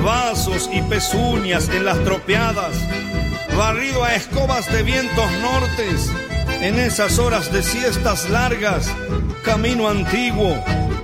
vasos y pezuñas en las tropeadas, barrido a escobas de vientos nortes, en esas horas de siestas largas, camino antiguo,